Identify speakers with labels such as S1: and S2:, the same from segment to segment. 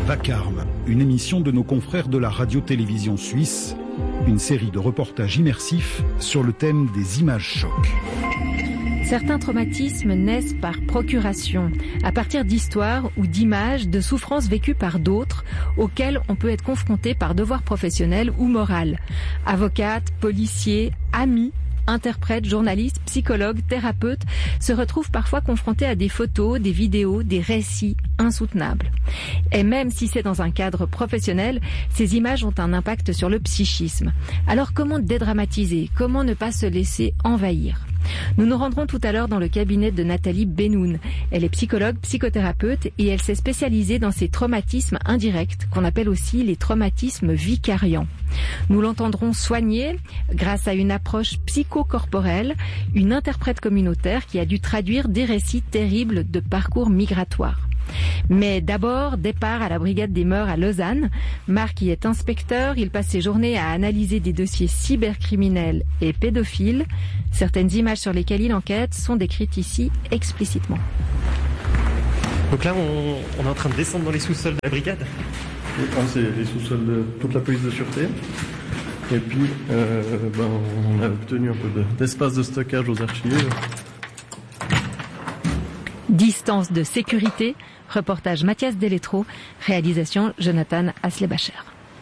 S1: Vacarme, une émission de nos confrères de la radio-télévision suisse, une série de reportages immersifs sur le thème des images chocs.
S2: Certains traumatismes naissent par procuration, à partir d'histoires ou d'images de souffrances vécues par d'autres, auxquelles on peut être confronté par devoir professionnel ou moral. Avocates, policiers, amis, interprètes, journalistes, psychologues, thérapeutes se retrouvent parfois confrontés à des photos, des vidéos, des récits insoutenables. Et même si c'est dans un cadre professionnel, ces images ont un impact sur le psychisme. Alors comment dédramatiser? Comment ne pas se laisser envahir? Nous nous rendrons tout à l'heure dans le cabinet de Nathalie Benoun. Elle est psychologue, psychothérapeute et elle s'est spécialisée dans ces traumatismes indirects, qu'on appelle aussi les traumatismes vicariants. Nous l'entendrons soigner grâce à une approche psychocorporelle, une interprète communautaire qui a dû traduire des récits terribles de parcours migratoires. Mais d'abord, départ à la brigade des mœurs à Lausanne. Marc y est inspecteur, il passe ses journées à analyser des dossiers cybercriminels et pédophiles. Certaines images sur lesquelles il enquête sont décrites ici explicitement.
S3: Donc là, on est en train de descendre dans les sous-sols de la brigade.
S4: C'est les sous-sols de toute la police de sûreté. Et puis, on a obtenu un peu d'espace de stockage aux archives.
S2: Distance de sécurité, reportage Mathias Deletro, réalisation Jonathan Aslebacher.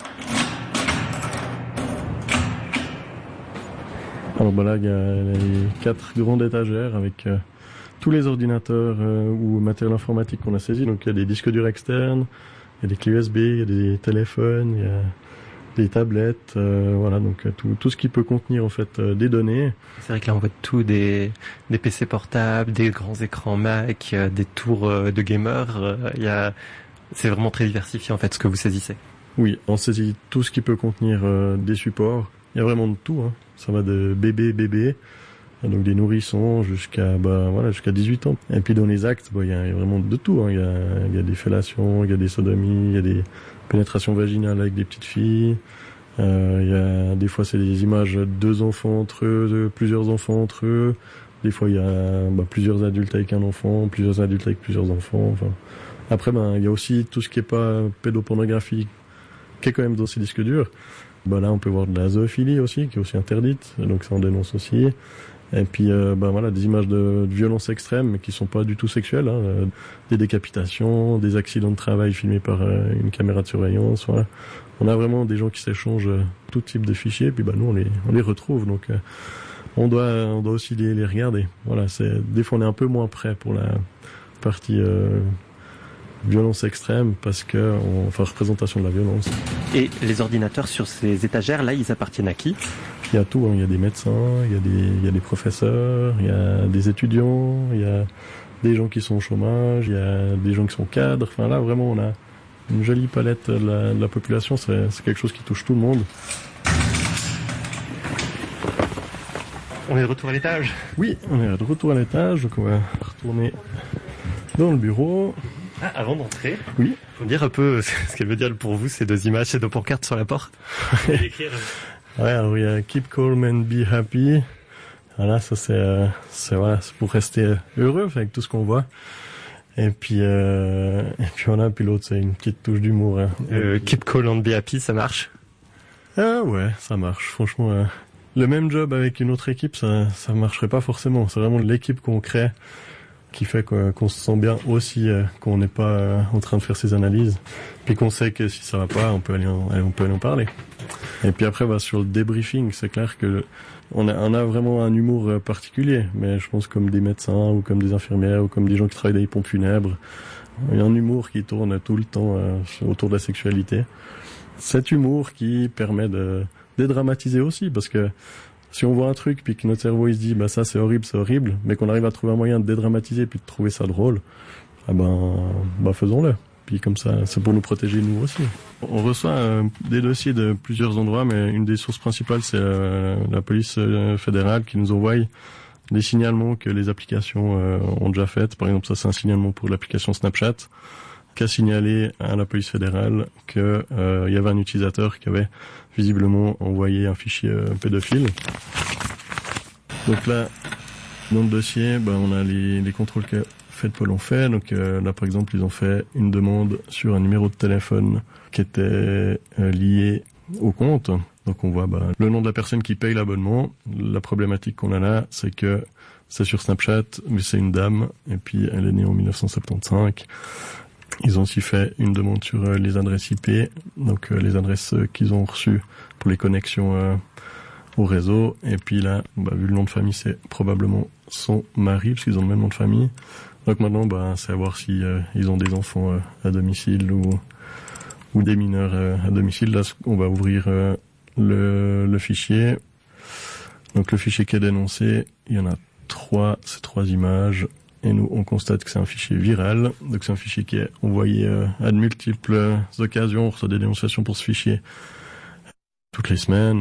S4: Alors là, il y a les 4 grandes étagères avec tous les ordinateurs ou matériel informatique qu'on a saisi. Donc il y a des disques durs externes, il y a des clés USB, il y a des téléphones, il y a des tablettes, voilà, donc tout ce qui peut contenir en fait des données.
S3: C'est vrai que là on voit tout des PC portables, des grands écrans Mac, des tours de gamers. C'est vraiment très diversifié en fait ce que vous saisissez.
S4: Oui, on saisit tout ce qui peut contenir des supports. Il y a vraiment de tout, hein. Ça va de bébé, donc des nourrissons jusqu'à 18 ans. Et puis dans les actes, il y a vraiment de tout, hein. Il y a des fellations, il y a des sodomies, il y a des pénétration vaginale avec des petites filles. Des fois c'est des images de 2 enfants entre eux, de plusieurs enfants entre eux. Des fois il y a plusieurs adultes avec un enfant, plusieurs adultes avec plusieurs enfants. Enfin. Après il y a aussi tout ce qui est pas pédopornographie qui est quand même dans ces disques durs. Là on peut voir de la zoophilie aussi qui est aussi interdite, donc ça on dénonce aussi. Et puis des images de violence extrême mais qui sont pas du tout sexuelles, hein. Des décapitations, des accidents de travail filmés par une caméra de surveillance. Voilà. On a vraiment des gens qui s'échangent tout type de fichiers. Puis nous on les retrouve, donc on doit aussi les regarder. Voilà, des fois on est un peu moins prêt pour la partie violence extrême parce que représentation de la violence.
S3: Et les ordinateurs sur ces étagères là, ils appartiennent à qui?
S4: Il y a tout, hein. Il y a des médecins, il y a des professeurs, il y a des étudiants, il y a des gens qui sont au chômage, il y a des gens qui sont cadres. Enfin là vraiment on a une jolie palette de la population, c'est quelque chose qui touche tout le monde.
S3: On est de retour à l'étage?
S4: Oui, on est de retour à l'étage, donc on va retourner dans le bureau.
S3: Avant d'entrer,
S4: oui.
S3: Faut me dire un peu ce qu'elle veut dire pour vous, ces 2 images, ces 2 pancartes sur la porte.
S4: Ouais, alors il y a Keep Calm and Be Happy. Voilà, ça c'est pour rester heureux avec tout ce qu'on voit. Et puis voilà, puis l'autre c'est une petite touche d'humour. Hein.
S3: Keep Calm and Be Happy, ça marche?
S4: Ah ouais, ça marche. Franchement, le même job avec une autre équipe, ça marcherait pas forcément. C'est vraiment l'équipe qu'on crée qui fait qu'on se sent bien aussi, qu'on n'est pas en train de faire ses analyses, puis qu'on sait que si ça va pas, on peut aller en parler. Et puis après, sur le débriefing, c'est clair que on a vraiment un humour particulier, mais je pense comme des médecins ou comme des infirmières ou comme des gens qui travaillent dans les pompes funèbres, il y a un humour qui tourne tout le temps autour de la sexualité. Cet humour qui permet de dédramatiser aussi, parce que si on voit un truc puis que notre cerveau il se dit ça c'est horrible, mais qu'on arrive à trouver un moyen de dédramatiser puis de trouver ça drôle, faisons-le. Puis comme ça, c'est pour nous protéger nous aussi. On reçoit des dossiers de plusieurs endroits, mais une des sources principales c'est la police fédérale qui nous envoie des signalements que les applications ont déjà faites. Par exemple, ça c'est un signalement pour l'application Snapchat qui a signalé à la police fédérale que y avait un utilisateur qui avait visiblement envoyé un fichier pédophile. Donc là, dans le dossier, on a les contrôles Faitpol l'ont fait. Donc là, par exemple, ils ont fait une demande sur un numéro de téléphone qui était lié au compte. Donc on voit le nom de la personne qui paye l'abonnement. La problématique qu'on a là, c'est que c'est sur Snapchat, mais c'est une dame, et puis elle est née en 1975. Ils ont aussi fait une demande sur les adresses IP, donc les adresses qu'ils ont reçues pour les connexions au réseau. Et puis là, vu le nom de famille, c'est probablement son mari, parce qu'ils ont le même nom de famille. Donc maintenant, c'est à voir si ils ont des enfants à domicile ou des mineurs à domicile. Là, on va ouvrir le fichier. Donc le fichier qui est dénoncé, il y en a 3, c'est 3 images. Et nous, on constate que c'est un fichier viral. Donc c'est un fichier qui est envoyé à de multiples occasions. On reçoit des dénonciations pour ce fichier toutes les semaines.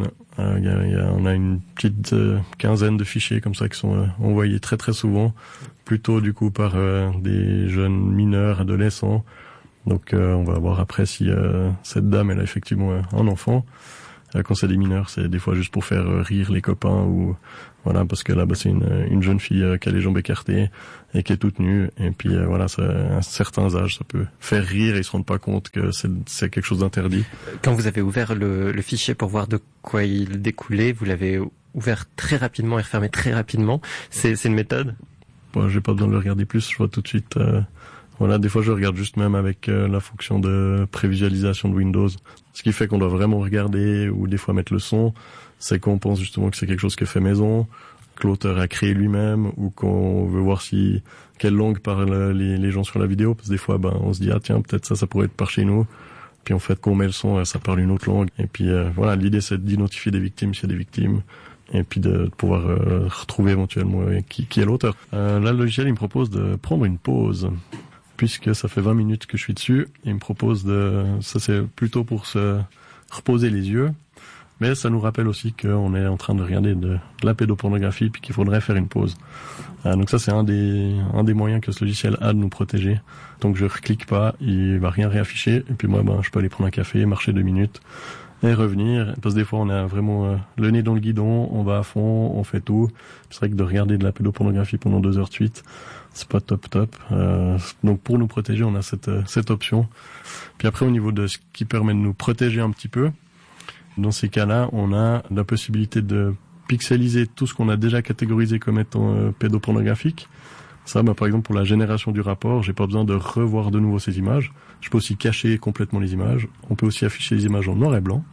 S4: On a une petite quinzaine de fichiers comme ça qui sont envoyés très très souvent, plutôt du coup par des jeunes mineurs, adolescents. Donc on va voir après si cette dame elle a effectivement un enfant. Quand c'est des mineurs, c'est des fois juste pour faire rire les copains ou voilà, parce que là c'est une jeune fille qui a les jambes écartées et qui est toute nue, et puis voilà, à certains âges ça peut faire rire et ils se rendent pas compte que c'est quelque chose d'interdit. Quand vous avez ouvert le fichier pour voir de quoi il découlait, vous l'avez ouvert très rapidement et refermé très rapidement. C'est une méthode? J'ai pas besoin de le regarder plus, je vois tout de suite. Voilà, des fois je regarde juste même avec la fonction de prévisualisation de Windows. Ce qui fait qu'on doit vraiment regarder ou des fois mettre le son, c'est qu'on pense justement que c'est quelque chose qui est fait maison, que l'auteur a créé lui-même, ou qu'on veut voir quelle langue parlent les gens sur la vidéo, parce que des fois on se dit tiens, peut-être ça pourrait être par chez nous. Puis en fait quand on met le son, ça parle une autre langue. Et puis voilà, l'idée c'est d'identifier des victimes s'il y a des victimes, et puis de pouvoir retrouver éventuellement qui est l'auteur. Là le logiciel il me propose de prendre une pause, puisque ça fait 20 minutes que je suis dessus, et il me propose ça c'est plutôt pour se reposer les yeux, mais ça nous rappelle aussi qu'on est en train de regarder de la pédopornographie, puis qu'il faudrait faire une pause. Donc ça c'est un des moyens que ce logiciel a de nous protéger. Donc je reclique pas, il va rien réafficher, et puis moi je peux aller prendre un café, marcher 2 minutes, et revenir, parce que des fois on a vraiment le nez dans le guidon, on va à fond, on fait tout. C'est vrai que de regarder de la pédopornographie pendant 2 heures de suite, c'est pas top. Donc pour nous protéger, on a cette option. Puis après, au niveau de ce qui permet de nous protéger un petit peu, dans ces cas-là, on a la possibilité de pixeliser tout ce qu'on a déjà catégorisé comme étant pédopornographique. Ça, par exemple, pour la génération du rapport, j'ai pas besoin de revoir de nouveau ces images. Je peux aussi cacher complètement les images. On peut aussi afficher les images en noir et blanc.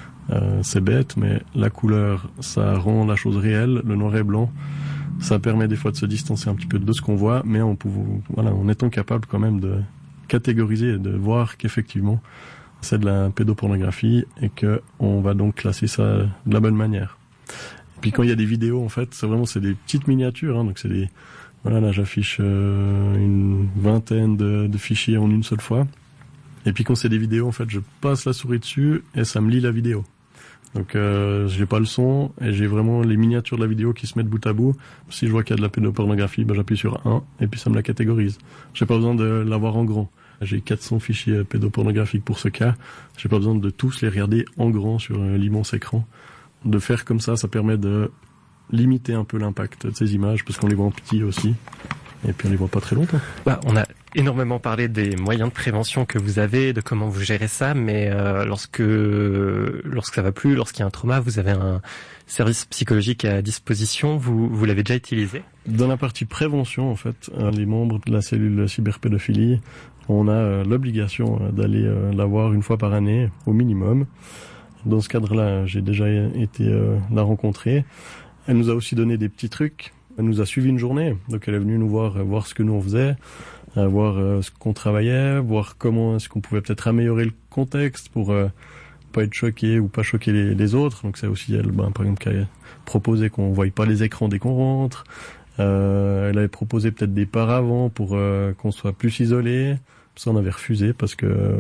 S4: C'est bête, mais la couleur, ça rend la chose réelle. Le noir et blanc, ça permet des fois de se distancer un petit peu de ce qu'on voit, mais en étant capable quand même de catégoriser et de voir qu'effectivement c'est de la pédopornographie, et que on va donc classer ça de la bonne manière. Et puis quand il y a des vidéos, en fait, c'est des petites miniatures, donc c'est des... Voilà, là j'affiche une vingtaine de fichiers en une seule fois. Et puis quand c'est des vidéos, en fait, je passe la souris dessus et ça me lit la vidéo. Donc j'ai pas le son et j'ai vraiment les miniatures de la vidéo qui se mettent bout à bout. Si je vois qu'il y a de la pédopornographie, j'appuie sur 1 et puis ça me la catégorise. J'ai pas besoin de l'avoir en grand. J'ai 400 fichiers pédopornographiques pour ce cas. J'ai pas besoin de tous les regarder en grand sur l'immense écran. De faire comme ça permet de limiter un peu l'impact de ces images, parce qu'on les voit en petit aussi, et puis on les voit pas très longtemps. On a énormément parlé des moyens de prévention que vous avez, de comment vous gérez ça, mais lorsque ça va plus, lorsqu'il y a un trauma, vous avez un service psychologique à disposition, vous l'avez déjà utilisé? Dans la partie prévention, en fait, les membres de la cellule cyberpédophilie, on a l'obligation d'aller la voir une fois par année, au minimum. Dans ce cadre-là, j'ai déjà été la rencontrer. Elle nous a aussi donné des petits trucs. Elle nous a suivi une journée. Donc elle est venue nous voir ce que nous on faisait, voir ce qu'on travaillait, voir comment est-ce qu'on pouvait peut-être améliorer le contexte pour pas être choqué ou pas choquer les autres. Donc c'est aussi elle, par exemple, qui a proposé qu'on voie pas les écrans dès qu'on rentre. Elle avait proposé peut-être des paravents pour qu'on soit plus isolé. Ça on avait refusé parce que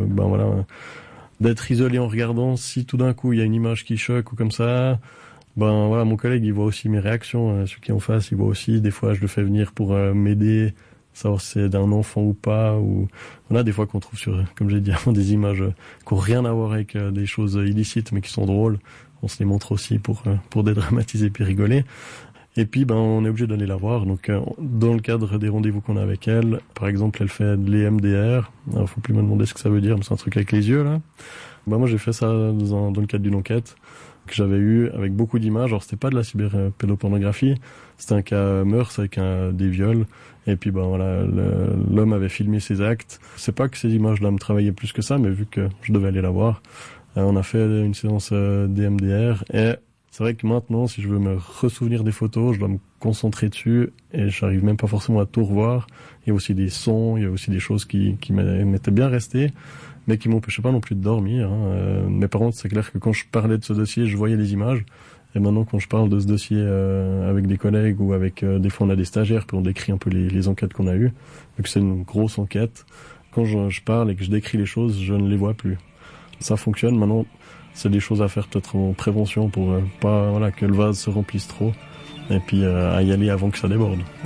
S4: d'être isolé en regardant, si tout d'un coup il y a une image qui choque ou comme ça, mon collègue il voit aussi mes réactions, celui qui est en face il voit aussi, des fois je le fais venir pour m'aider, savoir si c'est d'un enfant ou pas, ou des fois qu'on trouve comme j'ai dit avant, des images qui n'ont rien à voir avec des choses illicites mais qui sont drôles, on se les montre aussi pour dédramatiser puis rigoler. Et puis, on est obligé d'aller la voir. Donc, dans le cadre des rendez-vous qu'on a avec elle, par exemple, elle fait de l'EMDR. Alors, faut plus me demander ce que ça veut dire, mais c'est un truc avec les yeux, là. Moi, j'ai fait ça dans le cadre d'une enquête que j'avais eu avec beaucoup d'images. Alors, c'était pas de la cyberpédopornographie. C'était un cas meurtre avec des viols. Et puis, l'homme avait filmé ses actes. C'est pas que ces images-là me travaillaient plus que ça, mais vu que je devais aller la voir, on a fait une séance d'EMDR. Et c'est vrai que maintenant, si je veux me ressouvenir des photos, je dois me concentrer dessus et j'arrive même pas forcément à tout revoir. Il y a aussi des sons, il y a aussi des choses qui m'étaient bien restées, mais qui m'empêchaient pas non plus de dormir. Mais par contre, c'est clair que quand je parlais de ce dossier, je voyais les images. Et maintenant, quand je parle de ce dossier avec des collègues ou avec des fois on a des stagiaires, puis on décrit un peu les enquêtes qu'on a eues, vu que c'est une grosse enquête, quand je parle et que je décris les choses, je ne les vois plus. Ça fonctionne. Maintenant, c'est des choses à faire peut-être en prévention pour pas que le vase se remplisse trop et puis à y aller avant que ça déborde.